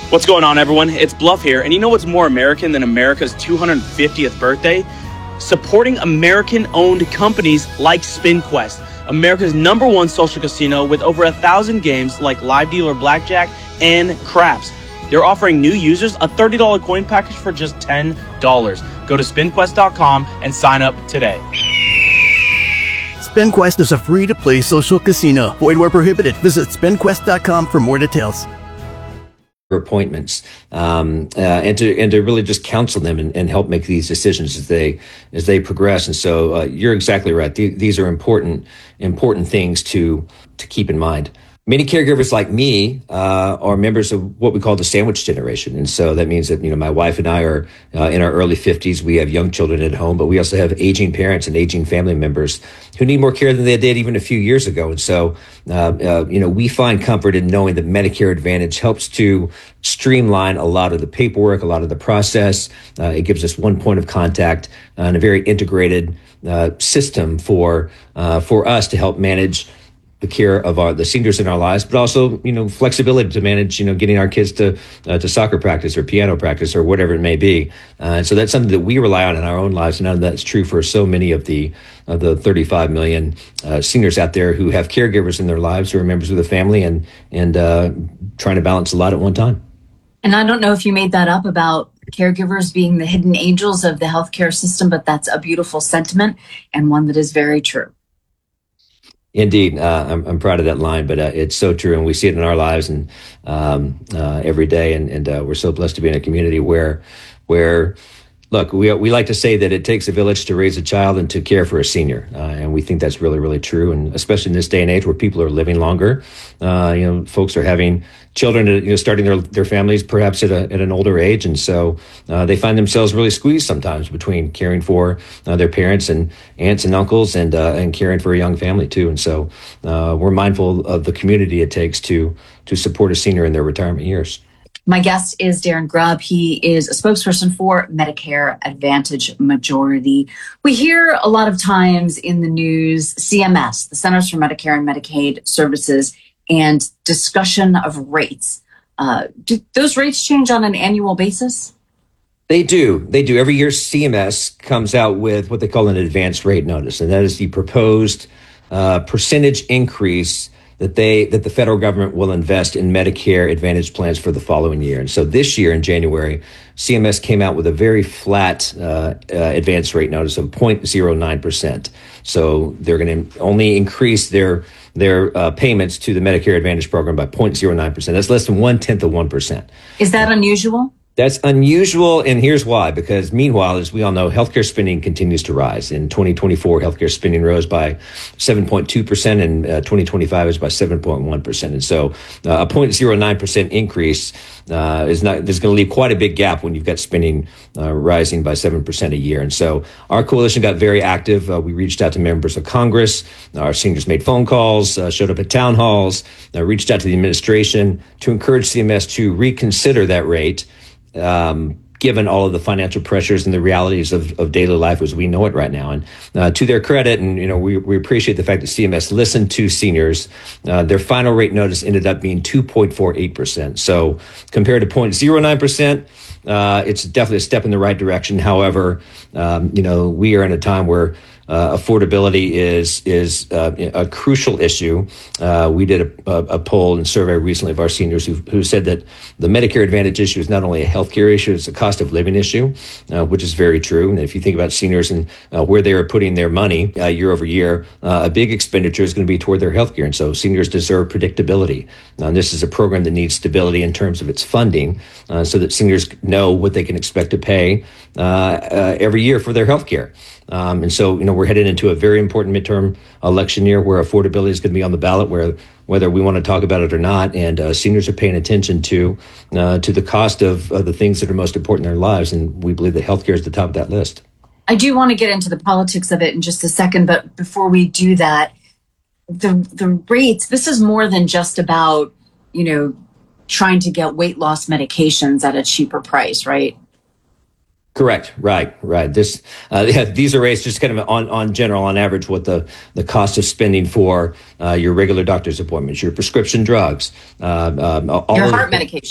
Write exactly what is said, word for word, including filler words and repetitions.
What's going on, everyone? It's Bluff here, and you know what's more American than America's two hundred fiftieth birthday? Supporting American-owned companies like SpinQuest, America's number one social casino with over a thousand games like live dealer blackjack and craps. They're offering new users a thirty dollars coin package for just ten dollars. Go to spin quest dot com and sign up today. SpinQuest is a free-to-play social casino. Void where prohibited. Visit spin quest dot com for more details. Appointments um, uh, and to and to really just counsel them and, and help make these decisions as they as they progress. And so uh, you're exactly right. Th- these are important important things to to keep in mind. Many caregivers like me uh, are members of what we call the sandwich generation. And so that means that, you know, my wife and I are uh, in our early fifties. We have young children at home, but we also have aging parents and aging family members who need more care than they did even a few years ago. And so, uh, uh, you know, we find comfort in knowing that Medicare Advantage helps to streamline a lot of the paperwork, a lot of the process. Uh, it gives us one point of contact uh, and a very integrated uh, system for uh, for us to help manage the care of our the seniors in our lives, but also, you know, flexibility to manage, you know, getting our kids to uh, to soccer practice or piano practice or whatever it may be. Uh, and so that's something that we rely on in our own lives. And I know that's true for so many of the of the thirty-five million uh, seniors out there who have caregivers in their lives who are members of the family and and uh, trying to balance a lot at one time. And I don't know if you made that up about caregivers being the hidden angels of the healthcare system, but that's a beautiful sentiment and one that is very true. Indeed, uh, I'm, I'm proud of that line, but uh, it's so true, and we see it in our lives and um, uh, every day. And, and uh, we're so blessed to be in a community where, where, look, we we like to say that it takes a village to raise a child and to care for a senior, uh, and we think that's really, really true. And especially in this day and age where people are living longer, uh, you know, folks are having children, you know, starting their their families perhaps at a at an older age, and so uh, they find themselves really squeezed sometimes between caring for uh, their parents and aunts and uncles and uh, and caring for a young family too. And so uh, we're mindful of the community it takes to to support a senior in their retirement years. My guest is Darren Grubb. He is a spokesperson for Medicare Advantage Majority. We hear a lot of times in the news, C M S, the Centers for Medicare and Medicaid Services, and discussion of rates. Uh, do those rates change on an annual basis? They do. They do. Every year, C M S comes out with what they call an advanced rate notice, and that is the proposed uh, percentage increase that they that the federal government will invest in Medicare Advantage plans for the following year. And so this year in January, C M S came out with a very flat uh, uh, advance rate notice of zero point zero nine percent. So they're going to only increase their their uh, payments to the Medicare Advantage program by zero point zero nine percent. That's less than one-tenth of one percent. Is that unusual? That's unusual, and here's why. Because meanwhile, as we all know, healthcare spending continues to rise. In twenty twenty-four, healthcare spending rose by seven point two percent, and uh, twenty twenty-five is by seven point one percent. And so uh, a zero point zero nine percent increase uh, is not, there's going to leave quite a big gap when you've got spending uh, rising by seven percent a year. And so our coalition got very active. Uh, we reached out to members of Congress. Our seniors made phone calls, uh, showed up at town halls, uh, reached out to the administration to encourage C M S to reconsider that rate, Um, given all of the financial pressures and the realities of, of daily life as we know it right now. And uh, to their credit, and you know, we, we appreciate the fact that C M S listened to seniors. Uh, their final rate notice ended up being two point four eight percent. So compared to zero point zero nine percent, uh, it's definitely a step in the right direction. However, um, you know, we are in a time where Uh, affordability is is uh, a crucial issue. Uh, we did a, a, a poll and survey recently of our seniors who, who said that the Medicare Advantage issue is not only a healthcare issue, it's a cost of living issue, uh, which is very true. And if you think about seniors and uh, where they are putting their money uh, year over year, uh, a big expenditure is going to be toward their healthcare. And so seniors deserve predictability. Uh, this is a program that needs stability in terms of its funding uh, so that seniors know what they can expect to pay uh, uh, every year for their healthcare. Um, and so, you know, we're headed into a very important midterm election year where affordability is going to be on the ballot, where whether we want to talk about it or not. And uh, seniors are paying attention to uh, to the cost of uh, the things that are most important in their lives. And we believe that healthcare is the top of that list. I do want to get into the politics of it in just a second. But before we do that, the the rates, this is more than just about, you know, trying to get weight loss medications at a cheaper price, right? Correct. Right. Right. This, uh, yeah, these are rates just kind of on, on general, on average, what the, the cost of spending for uh, your regular doctor's appointments, your prescription drugs, uh, um, all your of heart the, medication.